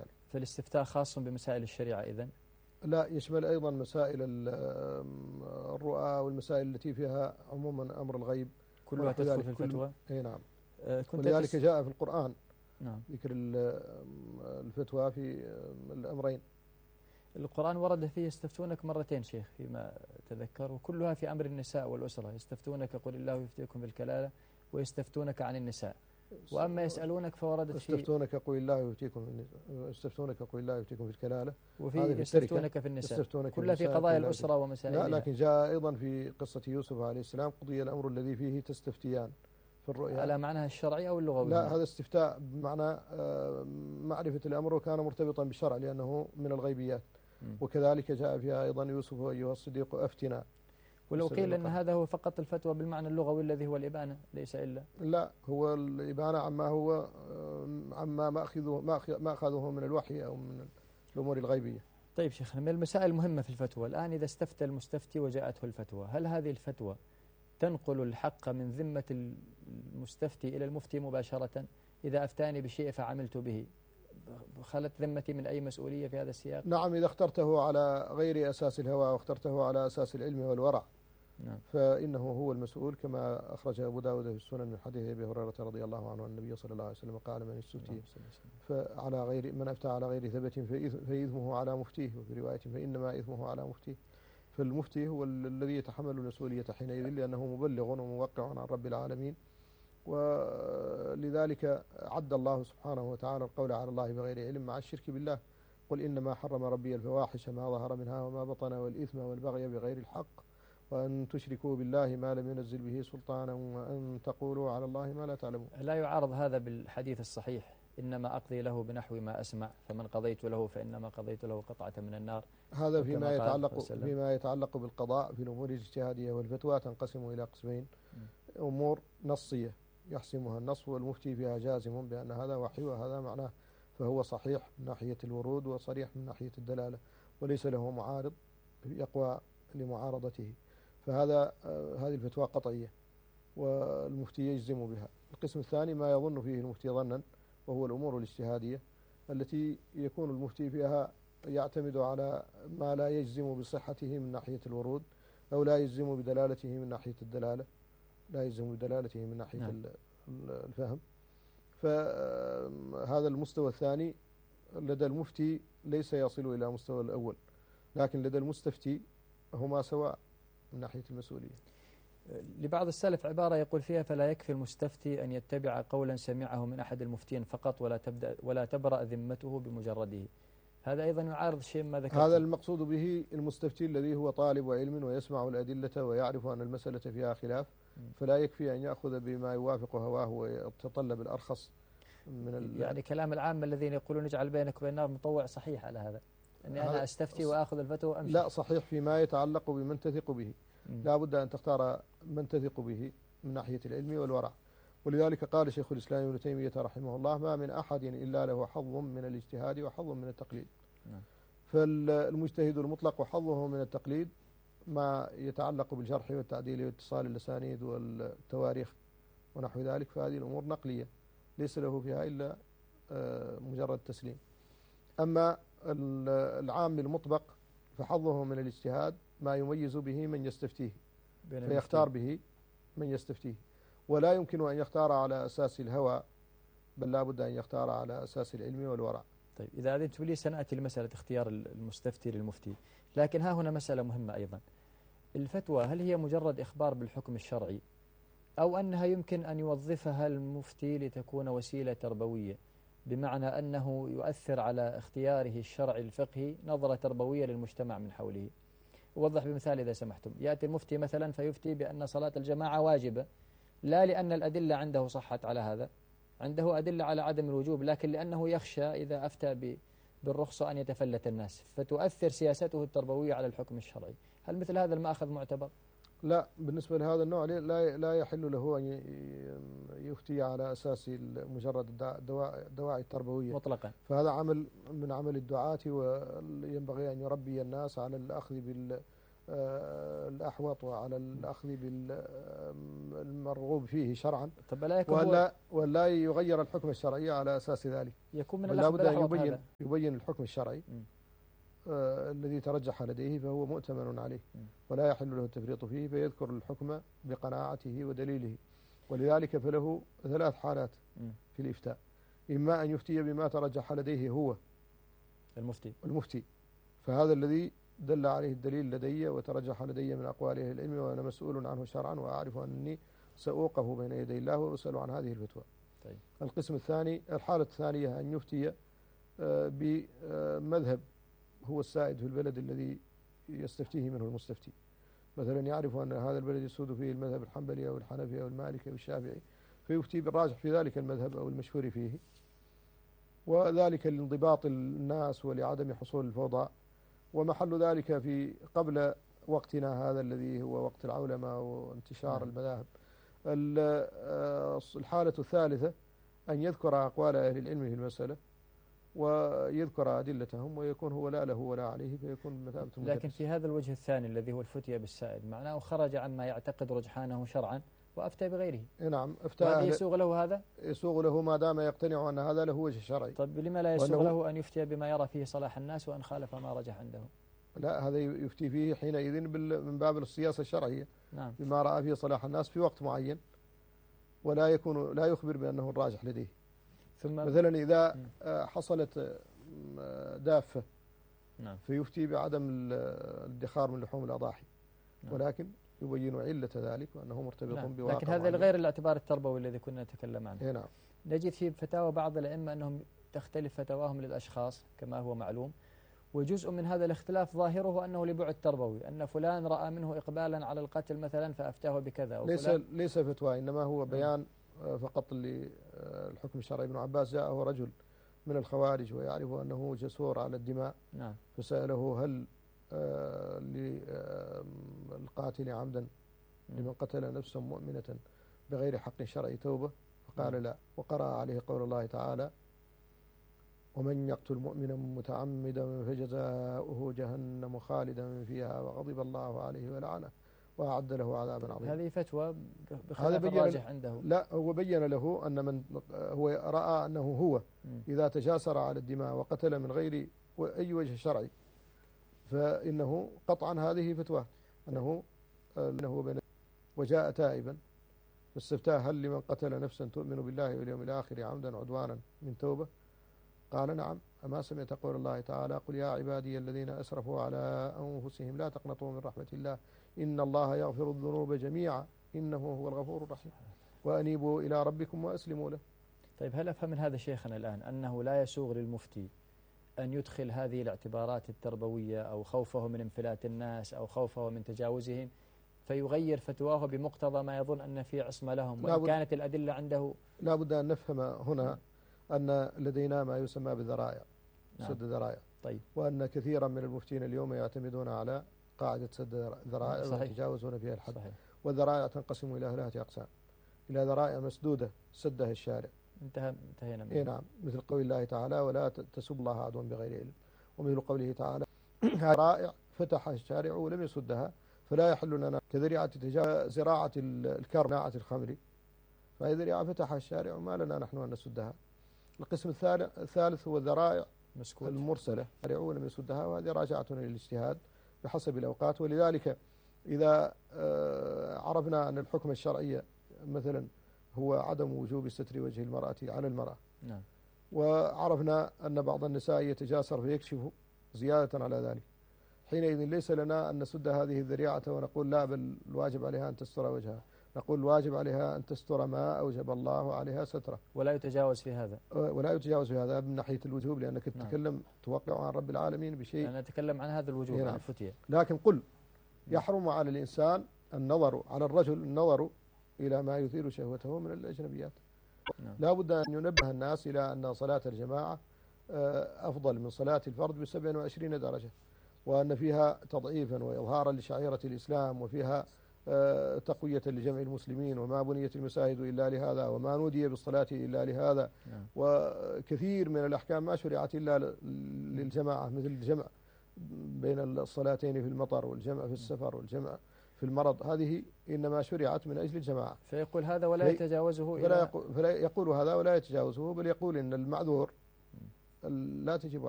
ذلك. فالاستفتاء خاص بمسائل الشريعة إذن؟ لا، يشمل أيضا مسائل الرؤى والمسائل التي فيها عموما أمر الغيب كلها تدخل في الفتوى؟ أي نعم. كنت ولذلك جاء في القرآن نعم ذكر الفتوى في الأمرين. القرآن ورد فيه يستفتونك مرتين شيخ فيما تذكر، وكلها في أمر النساء والأسرة. يستفتونك قل الله يفتيكم في الكلالة، ويستفتونك عن النساء. وأما يسألونك فوردت في يستفتونك قل الله يفتيكم يستفتونك قل الله يفتيكم في الكلالة، وفي يستفتونك في النساء، كلها في قضايا الأسرة ومسائلها. لا، لكن جاء أيضا في قصة يوسف عليه السلام قضي الأمر الذي فيه تستفتيان في الرؤيا على معناها الشرعي أو اللغوي؟ لا، هذا استفتاء بمعنى معرفة الأمر، وكان مرتبطا بالشرع لأنه من الغيبيات. وكذلك جاء فيها أيضا يوسف أيها الصديق أفتنا. ولو قيل أن هذا هو فقط الفتوى بالمعنى اللغوي الذي هو الإبانة ليس إلا؟ لا، هو الإبانة عما مأخذه من الوحي أو من الأمور الغيبية. طيب شيخنا، من المسائل المهمة في الفتوى الآن، إذا استفتى المستفتي وجاءته الفتوى، هل هذه الفتوى تنقل الحق من ذمة المستفتي إلى المفتي مباشرة؟ إذا أفتاني بشيء فعملت به، خلت ذمتي من أي مسؤولية في هذا السياق؟ نعم، إذا اخترته على غير أساس الهوى واخترته على أساس العلم والورع، نعم، فإنه هو المسؤول، كما أخرج أبو داود في السنن من حديث أبي هريرة رضي الله عنه النبي صلى الله عليه وسلم قال: من أفتى على غير ثبت فإثمه على مفتيه، وفي رواية فإنما إثمه على مفتيه. فالمفتي هو الذي يتحمل المسؤولية حينئذ، لأنه مبلغ وموقع عن رب العالمين. ولذلك عد الله سبحانه وتعالى القول على الله بغير علم مع الشرك بالله: قل إنما حرم ربي الفواحش ما ظهر منها وما بطن والإثم والبغي بغير الحق وأن تشركوا بالله ما لم ينزل به سلطانا وأن تقولوا على الله ما لا تعلمون. لا يعارض هذا بالحديث الصحيح: إنما أقضي له بنحو ما أسمع، فمن قضيت له فإنما قضيت له قطعة من النار. هذا فيما يتعلق بالقضاء في الأمور الاجتهادية. والفتوى تنقسم إلى قسمين: أمور نصية يحسمها النص والمفتي فيها جازم بأن هذا وحي وهذا معناه، فهو صحيح من ناحية الورود وصريح من ناحية الدلالة، وليس له معارض يقوى لمعارضته، هذه الفتوى قطعية والمفتي يجزم بها. القسم الثاني ما يظن فيه المفتي ظنا، وهو الأمور الاجتهادية التي يكون المفتي فيها يعتمد على ما لا يجزم بصحته من ناحية الورود، أو لا يجزم بدلالته من ناحية الدلالة، لا يجزم بدلالته من ناحية الفهم. فهذا المستوى الثاني لدى المفتي ليس يصل إلى مستوى الأول، لكن لدى المستفتي هما سواء من ناحية المسؤولية. لبعض السلف عبارة يقول فيها: فلا يكفي المستفتي أن يتبع قولا سمعه من أحد المفتين فقط ولا تبرأ ذمته بمجرده. هذا أيضا يعارض شيء ما ذكرت. هذا المقصود به المستفتي الذي هو طالب علم ويسمع الأدلة ويعرف أن المسألة فيها خلاف، فلا يكفي أن يأخذ بما يوافق هواه ويتطلب الأرخص من يعني كلام العام الذين يقولون اجعل بينك وبين النار مطوع، صحيح على هذا أني أنا أستفتي وأخذ الفتوى وأمشي؟ لا، صحيح فيما يتعلق بمن تثق به. لا بد أن تختار من تثق به من ناحية العلم والورع. ولذلك قال شيخ الإسلام ابن تيمية رحمه الله: ما من أحد إلا له حظ من الاجتهاد وحظ من التقليد. فالمجتهد المطلق وحظه من التقليد ما يتعلق بالجرح والتعديل واتصال الأسانيد والتواريخ ونحو ذلك، فهذه الأمور نقلية ليس له فيها إلا مجرد تسليم. أما العام المطبق فحظه من الاجتهاد ما يميز به من يستفتيه، فيختار به من يستفتيه، ولا يمكن أن يختار على أساس الهوى، بل لا بد أن يختار على أساس العلم والورع. طيب إذا أذنت لي سنأتي لمسألة اختيار المستفتي للمفتي، لكن ها هنا مسألة مهمة أيضا: الفتوى هل هي مجرد إخبار بالحكم الشرعي، أو أنها يمكن أن يوظفها المفتي لتكون وسيلة تربوية، بمعنى أنه يؤثر على اختياره الشرعي الفقهي نظرة تربوية للمجتمع من حوله؟ أوضح بمثال إذا سمحتم. يأتي المفتي مثلا فيفتي بأن صلاة الجماعة واجبة، لا لأن الأدلة عنده صحت على هذا، عنده أدلة على عدم الوجوب، لكن لأنه يخشى إذا أفتى بالرخصة أن يتفلت الناس، فتؤثر سياسته التربوية على الحكم الشرعي. هل مثل هذا المأخذ معتبر؟ لا، بالنسبة لهذا النوع لا يحل له أن يفتي على أساس مجرد الدواعي التربوية مطلقا. فهذا عمل من عمل الدعاة، وينبغي أن يربي الناس على الأخذ الأحوط وعلى الأخذ بالمرغوب فيه شرعا، طب لا يكون ولا يغير الحكم الشرعي على أساس ذلك. يكون من لا الأخذ بد أن هذا يبين الحكم الشرعي الذي ترجح لديه فهو مؤتمن عليه، ولا يحل له التفريط فيه، فيذكر الحكم بقناعته ودليله. ولذلك فله 3 حالات في الإفتاء: إما أن يفتي بما ترجح لديه هو المفتي، فهذا الذي دل عليه الدليل لدي وترجح لدي من أقوال أهل العلم، وأنا مسؤول عنه شرعا، وأعرف أني سأوقف بين يدي الله وأسأل عن هذه الفتوى. طيب. القسم الثاني، الحالة الثانية، أن يفتي بمذهب هو السائد في البلد الذي يستفتيه منه المستفتي. مثلا يعرف أن هذا البلد يسود فيه المذهب الحنبلي أو الحنفي أو المالكي أو الشافعي، فيفتي بالراجح في ذلك المذهب أو المشهور فيه، وذلك لانضباط الناس ولعدم حصول الفوضى. ومحل ذلك في قبل وقتنا هذا الذي هو وقت العولمة وانتشار المذاهب. الحالة الثالثة أن يذكر أقوال أهل العلم في المسألة ويذكر أدلتهم، ويكون هو لا له ولا عليه، فيكون مثابة المدرس. لكن في هذا الوجه الثاني الذي هو الفتية بالسائد، معناه خرج عما يعتقد رجحانه شرعا وأفتى بغيره. نعم، وهذا يسوغ له هذا؟ يسوغ له ما دام يقتنع أن هذا له وجه شرعي. طيب لما لا يسوغ له أن يفتي بما يرى فيه صلاح الناس وأن خالف ما رجح عنده؟ لا، هذا يفتي فيه حينئذ من باب السياسة الشرعية. نعم. بما رأى فيه صلاح الناس في وقت معين، ولا لا يخبر بأنه الراجح لديه. ثم مثلا إذا حصلت دافة، نعم، فيفتي بعدم الادخار من لحوم الأضاحي، نعم، ولكن يبين علة ذلك وأنه مرتبط نعم، بواقع. لكن هذا لغير الاعتبار التربوي الذي كنا نتكلم عنه. نعم. نجد في فتاوى بعض الأئمة أنهم تختلف فتاواهم للأشخاص كما هو معلوم، وجزء من هذا الاختلاف ظاهره أنه لبعد تربوي، أن فلان رأى منه إقبالا على القتل مثلا فأفتاه بكذا. ليس فتوى، إنما هو بيان فقط للحكم الشرعي. ابن عباس جاءه رجل من الخوارج ويعرف أنه جسور على الدماء، نعم، فسأله: هل للقاتل عمدا لمن قتل نفسا مؤمنة بغير حق شرعي توبة؟ فقال: لا. وقرأ عليه قول الله تعالى: ومن يقتل مؤمنا متعمدا فجزاؤه جهنم خالدا فيها وغضب الله عليه ولعنه وأعد له عذابا عظيما. هذه فتوى بخلاف الراجح عنده. لا، هو بين له أن من هو رأى أنه هو إذا تجاسر على الدماء وقتل من غير أي وجه شرعي فإنه قطعا هذه فتوى أنه بين، وجاء تائبا فاستفتاه: هل لمن قتل نفسا تؤمن بالله واليوم الآخر عمدا عدوانا من توبة؟ قال: نعم. أما سمعت قول الله تعالى: قل يا عبادي الذين أسرفوا على أنفسهم لا تقنطوا من رحمة الله إن الله يغفر الذنوب جميعا إنه هو الغفور الرحيم وأنيبوا إلى ربكم وأسلموا له. طيب، هل أفهم من هذا شيخنا الآن أنه لا يسوغ للمفتي أن يدخل هذه الاعتبارات التربوية أو خوفه من انفلات الناس أو خوفه من تجاوزهم فيغير فتواه بمقتضى ما يظن أن فيه عصمة لهم وإن كانت الأدلة عنده؟ لا بد أن نفهم هنا أن لدينا ما يسمى بالذرائع، سد ذرائع. طيب. وأن كثيرا من المفتين اليوم يعتمدون على قاعدة سد ذرائع ويتجاوزون فيها الحد. صحيح. والذرائع تنقسم إلى 3 أقسام: إلى ذرائع مسدودة سدها الشارع، انتهينا منه. نعم، مثل قول الله تعالى: ولا تسبوا الله عدوا بغير علم، ومثل قوله تعالى: ذرائع فتح الشارع ولم يسدها فلا يحل لنا، كذريعة زراعة الكرم، صناعة الخمر، فهي ذريعة فتح الشارع وما لنا نحن أن نسدها. القسم الثالث هو الذرائع المرسلة، ولم يسدها، وهذه راجعة للاجتهاد بحسب الأوقات. ولذلك إذا عرفنا أن الحكم الشرعي مثلا هو عدم وجوب ستر وجه المرأة على المرأة، نعم، وعرفنا أن بعض النساء يتجاسر فيكشف زيادة على ذلك، حينئذ ليس لنا أن نسد هذه الذريعة ونقول لا، بل الواجب عليها أن تستر وجهها. نقول الواجب عليها أن تستر ما أوجب الله عليها ستره، ولا يتجاوز في هذا، من ناحية الوجوب، لأنك تتكلم توقع عن رب العالمين بشيء. أنا أتكلم عن هذا الوجوب، عن الفتية. لكن قل يحرم على الإنسان النظر، على الرجل النظر إلى ما يثير شهوته من الأجنبيات. لا بد أن ينبه الناس إلى أن صلاة الجماعة أفضل من صلاة الفرد ب27 درجة، وأن فيها تضعيفا وإظهارا لشعيرة الإسلام، وفيها تقوية لجمع المسلمين، وما بنيت المساجد إلا لهذا، وما نودي بالصلاة إلا لهذا. وكثير من الأحكام ما شرعت إلا للجماعة، مثل الجمع بين الصلاتين في المطر، والجمع في السفر، والجمع في المرض، هذه إنما شرعت من أجل الجماعة. فيقول هذا ولا يتجاوزه، فلا يقول هذا ولا يتجاوزه، بل يقول إن المعذور لا تجب